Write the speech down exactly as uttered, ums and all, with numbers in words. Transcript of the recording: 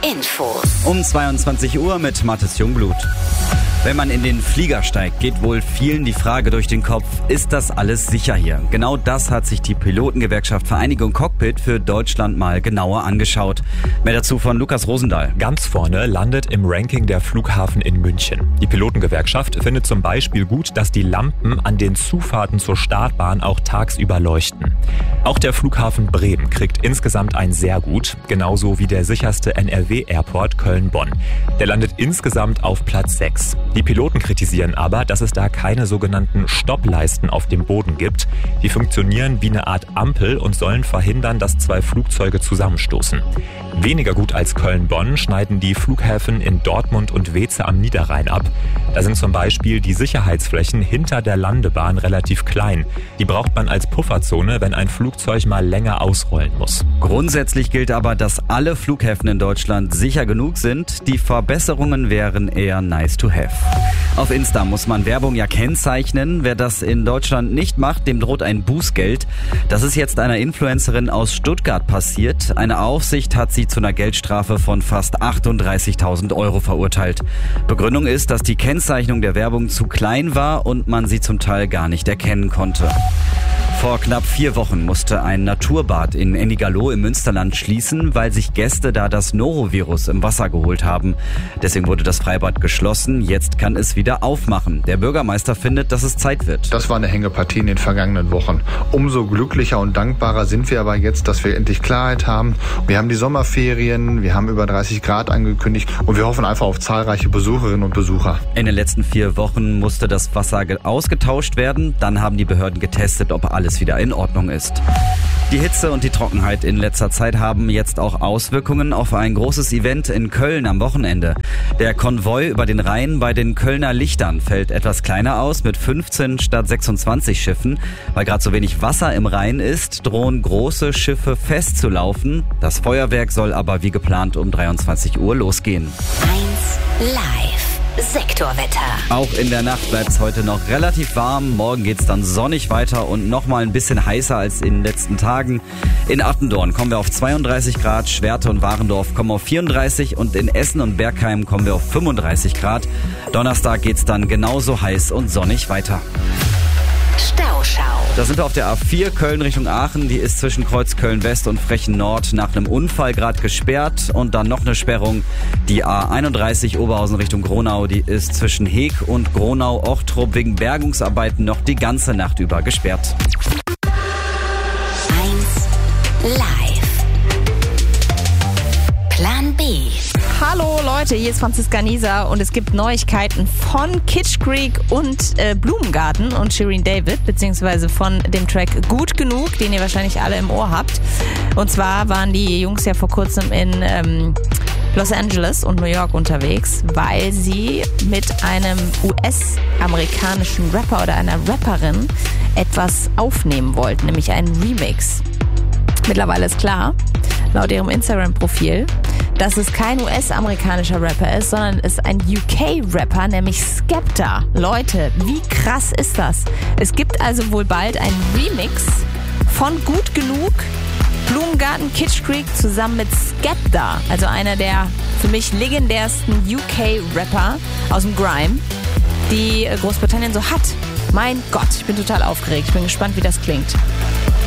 Infos. Um zweiundzwanzig Uhr mit Mathis Jungblut. Wenn man in den Flieger steigt, geht wohl vielen die Frage durch den Kopf, ist das alles sicher hier? Genau das hat sich die Pilotengewerkschaft Vereinigung Cockpit für Deutschland mal genauer angeschaut. Mehr dazu von Lukas Rosendahl. Ganz vorne landet im Ranking der Flughafen in München. Die Pilotengewerkschaft findet zum Beispiel gut, dass die Lampen an den Zufahrten zur Startbahn auch tagsüber leuchten. Auch der Flughafen Bremen kriegt insgesamt ein sehr gut, genauso wie der sicherste N R W-Airport Köln-Bonn. Der landet insgesamt auf Platz sechs. Die Piloten kritisieren aber, dass es da keine sogenannten Stoppleisten auf dem Boden gibt. Die funktionieren wie eine Art Ampel und sollen verhindern, dass zwei Flugzeuge zusammenstoßen. Weniger gut als Köln-Bonn schneiden die Flughäfen in Dortmund und Weeze am Niederrhein ab. Da sind zum Beispiel die Sicherheitsflächen hinter der Landebahn relativ klein. Die braucht man als Pufferzone, wenn ein Flugzeug mal länger ausrollen muss. Grundsätzlich gilt aber, dass alle Flughäfen in Deutschland sicher genug sind. Die Verbesserungen wären eher nice to have. Auf Insta muss man Werbung ja kennzeichnen. Wer das in Deutschland nicht macht, dem droht ein Bußgeld. Das ist jetzt einer Influencerin aus Stuttgart passiert. Eine Aufsicht hat sie zu einer Geldstrafe von fast achtunddreißigtausend Euro verurteilt. Begründung ist, dass die Kennzeichnung der Werbung zu klein war und man sie zum Teil gar nicht erkennen konnte. Vor knapp vier Wochen musste ein Naturbad in Ennigerloh im Münsterland schließen, weil sich Gäste da das Norovirus im Wasser geholt haben. Deswegen wurde das Freibad geschlossen. Jetzt kann es wieder aufmachen. Der Bürgermeister findet, dass es Zeit wird. Das war eine Hängepartie in den vergangenen Wochen. Umso glücklicher und dankbarer sind wir aber jetzt, dass wir endlich Klarheit haben. Wir haben die Sommerferien, wir haben über dreißig Grad angekündigt und wir hoffen einfach auf zahlreiche Besucherinnen und Besucher. In den letzten vier Wochen musste das Wasser ausgetauscht werden. Dann haben die Behörden getestet, ob alles wieder in Ordnung ist. Die Hitze und die Trockenheit in letzter Zeit haben jetzt auch Auswirkungen auf ein großes Event in Köln am Wochenende. Der Konvoi über den Rhein bei den Kölner Lichtern fällt etwas kleiner aus mit fünfzehn statt sechsundzwanzig Schiffen. Weil gerade so wenig Wasser im Rhein ist, drohen große Schiffe festzulaufen. Das Feuerwerk soll aber wie geplant um dreiundzwanzig Uhr losgehen. eins live. Sektorwetter. Auch in der Nacht bleibt es heute noch relativ warm. Morgen geht es dann sonnig weiter und noch mal ein bisschen heißer als in den letzten Tagen. In Attendorn kommen wir auf zweiunddreißig Grad, Schwerte und Warendorf kommen auf vierunddreißig und in Essen und Bergheim kommen wir auf fünfunddreißig Grad. Donnerstag geht es dann genauso heiß und sonnig weiter. Stauschau. Da sind wir auf der A vier Köln Richtung Aachen. Die ist zwischen Kreuz Köln West und Frechen Nord nach einem Unfall gerade gesperrt. Und dann noch eine Sperrung. Die A einunddreißig Oberhausen Richtung Gronau. Die ist zwischen Heeg und Gronau-Ochtrup wegen Bergungsarbeiten noch die ganze Nacht über gesperrt. eins live. Plan B. Hallo Leute, hier ist Franziska Nieser und es gibt Neuigkeiten von Kitsch Creek und äh, Blumengarten und Shirin David, beziehungsweise von dem Track Gut Genug, den ihr wahrscheinlich alle im Ohr habt. Und zwar waren die Jungs ja vor kurzem in ähm, Los Angeles und New York unterwegs, weil sie mit einem U S-amerikanischen Rapper oder einer Rapperin etwas aufnehmen wollten, nämlich einen Remix. Mittlerweile ist klar, laut ihrem Instagram-Profil, dass es kein U S-amerikanischer Rapper ist, sondern es ist ein U K-Rapper, nämlich Skepta. Leute, wie krass ist das? Es gibt also wohl bald einen Remix von Gut Genug, Blumengarten, Kitsch Creek zusammen mit Skepta, also einer der für mich legendärsten U K-Rapper aus dem Grime, die Großbritannien so hat. Mein Gott, ich bin total aufgeregt. Ich bin gespannt, wie das klingt.